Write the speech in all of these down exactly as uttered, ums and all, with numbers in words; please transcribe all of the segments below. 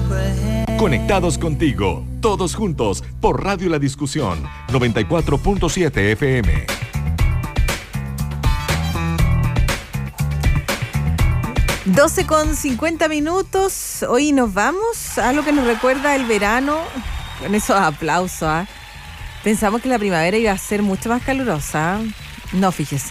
Conectados contigo, todos juntos, por Radio La Discusión, noventa y cuatro punto siete F M. doce con cincuenta minutos, hoy nos vamos a lo que nos recuerda el verano, con esos aplausos. ¿eh? Pensamos que la primavera iba a ser mucho más calurosa, no, fíjese.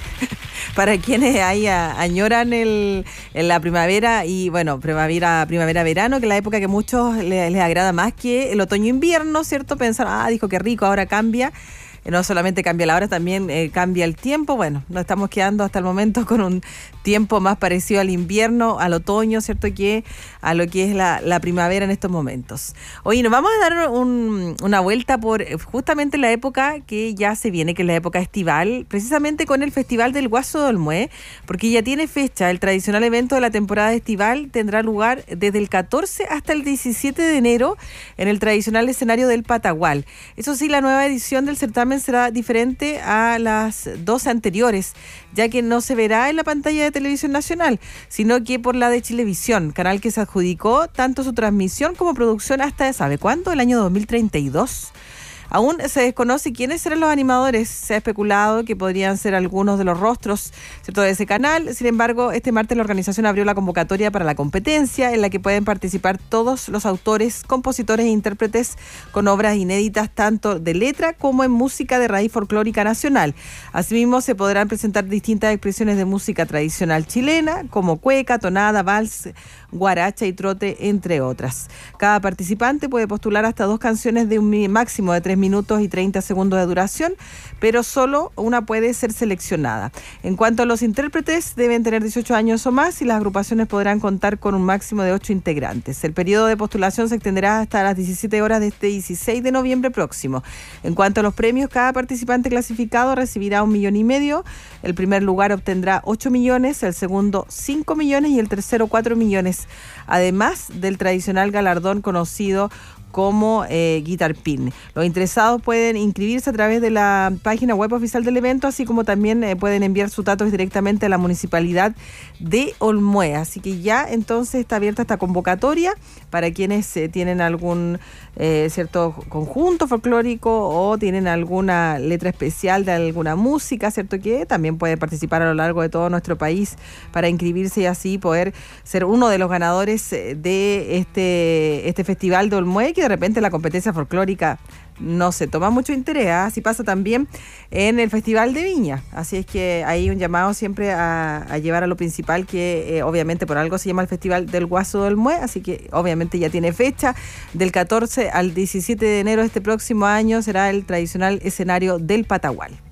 Para quienes ahí a, añoran el, el, la primavera y bueno, primavera, primavera, verano, que es la época que a muchos les, les agrada más que el otoño-invierno, ¿cierto? Pensar, ah, dijo que rico, ahora cambia. No solamente cambia la hora, también eh, cambia el tiempo. Bueno, nos estamos quedando hasta el momento con un tiempo más parecido al invierno, al otoño, ¿cierto? Que a lo que es la, la primavera en estos momentos. Oye, nos vamos a dar un, una vuelta por justamente la época que ya se viene, que es la época estival, precisamente con el Festival del Guaso de Olmué, porque ya tiene fecha. El tradicional evento de la temporada estival tendrá lugar desde el catorce hasta el diecisiete de enero en el tradicional escenario del Patagual. Eso sí, la nueva edición del certamen será diferente a las dos anteriores, ya que no se verá en la pantalla de Televisión Nacional, sino que por la de Chilevisión, canal que se adjudicó tanto su transmisión como producción hasta, ¿sabe cuándo? El año dos mil treinta y dos. Aún se desconoce quiénes serán los animadores. Se ha especulado que podrían ser algunos de los rostros, ¿cierto?, de ese canal. Sin embargo, este martes la organización abrió la convocatoria para la competencia, en la que pueden participar todos los autores, compositores e intérpretes con obras inéditas tanto de letra como en música de raíz folclórica nacional. Asimismo, se podrán presentar distintas expresiones de música tradicional chilena, como cueca, tonada, vals, guaracha y trote, entre otras. Cada participante puede postular hasta dos canciones de un máximo de tres minutos y treinta segundos de duración, pero solo una puede ser seleccionada. En cuanto a los intérpretes, deben tener dieciocho años o más y las agrupaciones podrán contar con un máximo de ocho integrantes. El periodo de postulación se extenderá hasta las diecisiete horas de este dieciséis de noviembre próximo. En cuanto a los premios, cada participante clasificado recibirá un millón y medio. El primer lugar obtendrá ocho millones, el segundo cinco millones y el tercero cuatro millones, además del tradicional galardón conocido como eh, Guitar Pin. Los interesados pueden inscribirse a través de la página web oficial del evento, así como también eh, pueden enviar sus datos directamente a la Municipalidad de Olmué. Así que ya entonces está abierta esta convocatoria para quienes eh, tienen algún eh, cierto conjunto folclórico o tienen alguna letra especial de alguna música, ¿cierto?, que también pueden participar a lo largo de todo nuestro país para inscribirse y así poder ser uno de los ganadores de este, este Festival de Olmué, que de repente la competencia folclórica no se toma mucho interés. ¿eh? Así pasa también en el Festival de Viña. Así es que hay un llamado siempre a, a llevar a lo principal, que eh, obviamente por algo se llama el Festival del Guaso de Olmué, así que obviamente ya tiene fecha. Del catorce al diecisiete de enero de este próximo año será el tradicional escenario del Patagual.